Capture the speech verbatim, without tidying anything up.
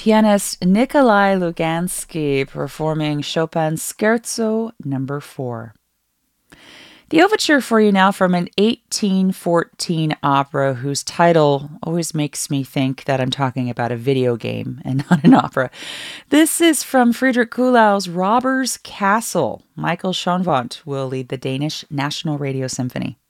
pianist Nikolai Lugansky performing Chopin's Scherzo number four. The overture for you now from an eighteen fourteen opera whose title always makes me think that I'm talking about a video game and not an opera. This is from Friedrich Kuhlau's Robber's Castle. Michael Schoenwandt will lead the Danish National Radio Symphony.